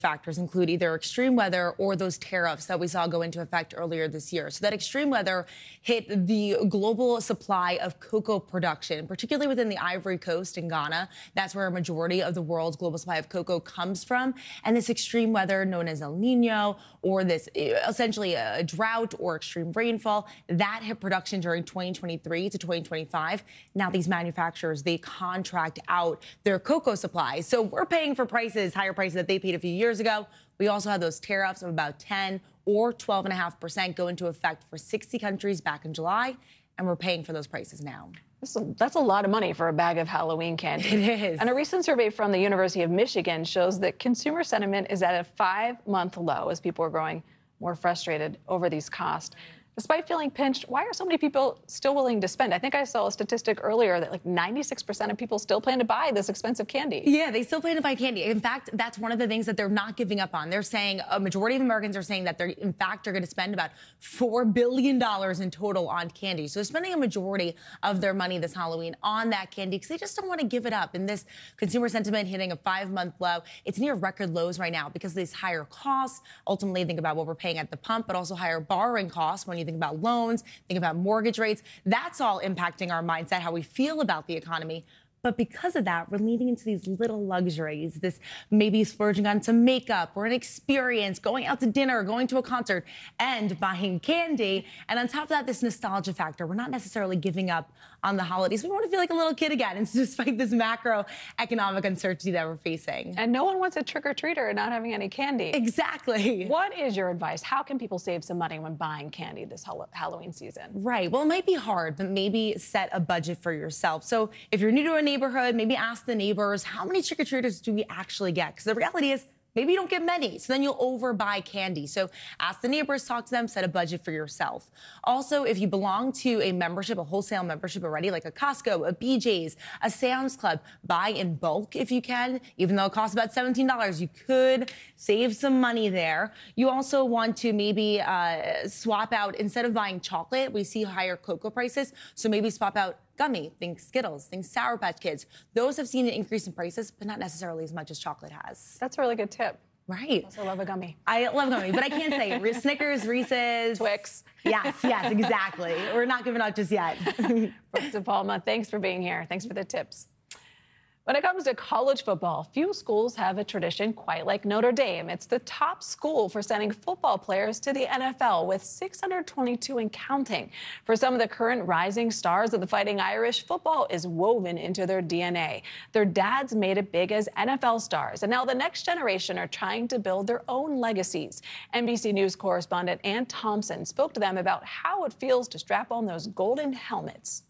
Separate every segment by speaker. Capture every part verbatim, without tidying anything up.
Speaker 1: factors include either extreme weather or those tariffs that we saw go into effect earlier this year. So that extreme weather hit the global supply of cocoa production, particularly within the Ivory Coast in Ghana. That's where a majority of the world's global supply of cocoa comes from. And this extreme weather, known as El Nino, or this essentially a drought or extreme rainfall, that hit production during twenty twenty-three to twenty twenty-five. Now these manufacturers, they contract out their cocoa supply. So we're paying for prices, higher prices that they paid a few years ago. We also had those tariffs of about ten or twelve point five percent go into effect for sixty countries back in July, and we're paying for those prices now.
Speaker 2: That's a, that's a lot of money for a bag of Halloween candy.
Speaker 1: It is.
Speaker 2: And a recent survey from the University of Michigan shows that consumer sentiment is at a five-month low as people are growing more frustrated over these costs. Despite feeling pinched, why are so many people still willing to spend? I think I saw a statistic earlier that like ninety-six percent of people still plan to buy this expensive candy.
Speaker 1: Yeah, they still plan to buy candy. In fact, that's one of the things that they're not giving up on. They're saying a majority of Americans are saying that they're, in fact, are going to spend about four billion dollars in total on candy. So spending a majority of their money this Halloween on that candy because they just don't want to give it up. And this consumer sentiment hitting a five-month low, it's near record lows right now because of these higher costs. Ultimately, think about what we're paying at the pump, but also higher borrowing costs when you think about loans, think about mortgage rates. That's all impacting our mindset, how we feel about the economy. But because of that, we're leaning into these little luxuries, this maybe splurging on some makeup or an experience, going out to dinner, going to a concert, and buying candy. And on top of that, this nostalgia factor. We're not necessarily giving up on the holidays. We want to feel like a little kid again. It's despite this macroeconomic uncertainty that we're facing.
Speaker 2: And no one wants a trick-or-treater and not having any candy.
Speaker 1: Exactly.
Speaker 2: What is your advice? How can people save some money when buying candy this Halloween season?
Speaker 1: Right. Well, it might be hard, but maybe set a budget for yourself. So if you're new to a neighborhood, maybe ask the neighbors, how many trick-or-treaters do we actually get? Because the reality is, maybe you don't get many, so then you'll overbuy candy. So ask the neighbors, talk to them, set a budget for yourself. Also, if you belong to a membership, a wholesale membership already, like a Costco, a B J's, a Sam's Club, buy in bulk if you can. Even though it costs about seventeen dollars, you could save some money there. You also want to maybe uh, swap out, instead of buying chocolate, we see higher cocoa prices, so maybe swap out gummy, think Skittles, think Sour Patch Kids. Those have seen an increase in prices, but not necessarily as much as chocolate has.
Speaker 2: That's a really good tip.
Speaker 1: Right.
Speaker 2: I also love a gummy.
Speaker 1: I love gummy, but I can't say it. Snickers, Reese's.
Speaker 2: Twix.
Speaker 1: Yes, yes, exactly. We're not giving up just yet.
Speaker 2: Brooke DePalma, thanks for being here. Thanks for the tips. When it comes to college football, few schools have a tradition quite like Notre Dame. It's the top school for sending football players to the N F L, with six hundred twenty-two and counting. For some of the current rising stars of the Fighting Irish, football is woven into their D N A. Their dads made it big as N F L stars, and now the next generation are trying to build their own legacies. N B C News correspondent Ann Thompson spoke to them about how it feels to strap on those golden helmets.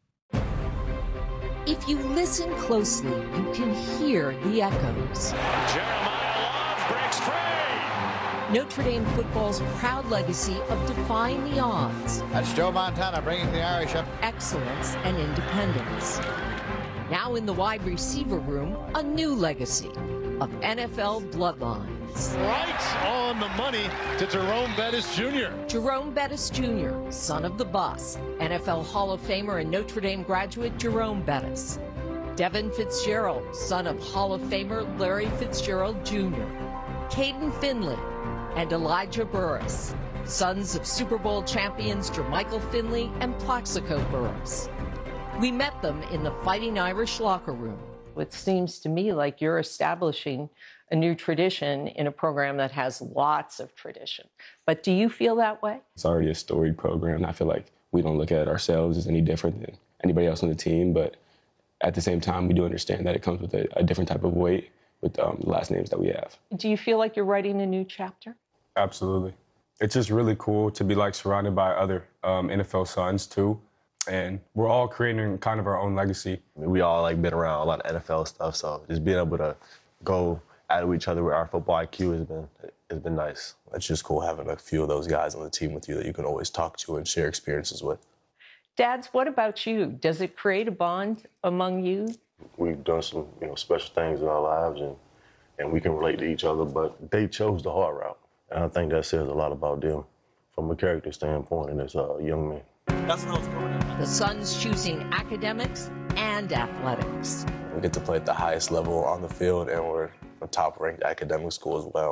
Speaker 3: If you listen closely, you can hear the echoes.
Speaker 4: Jeremiah Love breaks free.
Speaker 3: Notre Dame football's proud legacy of defying the odds.
Speaker 5: That's Joe Montana bringing the Irish up.
Speaker 3: Excellence and independence. Now in the wide receiver room, a new legacy of N F L bloodlines.
Speaker 4: Right on the money to Jerome Bettis Junior
Speaker 3: Jerome Bettis Junior, son of the boss, N F L Hall of Famer and Notre Dame graduate Jerome Bettis. Devin Fitzgerald, son of Hall of Famer Larry Fitzgerald Junior Caden Finley and Elijah Burris, sons of Super Bowl champions Jermichael Finley and Plaxico Burris. We met them in the Fighting Irish locker room.
Speaker 6: It seems to me like you're establishing a new tradition in a program that has lots of tradition. But do you feel that way?
Speaker 7: It's already a storied program, and I feel like we don't look at ourselves as any different than anybody else on the team. But at the same time, we do understand that it comes with a, a different type of weight with um, the last names that we have.
Speaker 6: Do you feel like you're writing a new chapter?
Speaker 8: Absolutely. It's just really cool to be like surrounded by other um, N F L sons too. And we're all creating kind of our own legacy.
Speaker 9: We all like been around a lot of N F L stuff, so just being able to go at each other with our football I Q has been has been nice.
Speaker 10: It's just cool having a few of those guys on the team with you that you can always talk to and share experiences with.
Speaker 6: Dads, what about you? Does it create a bond among you?
Speaker 10: We've done some, you know, special things in our lives, and and we can relate to each other, but they chose the hard route. And I think that says a lot about them from a character standpoint and as a young man.
Speaker 4: That's what I was going at.
Speaker 3: The Suns choosing academics and athletics.
Speaker 10: We get to play at the highest level on the field, and we're a top-ranked academic school as well.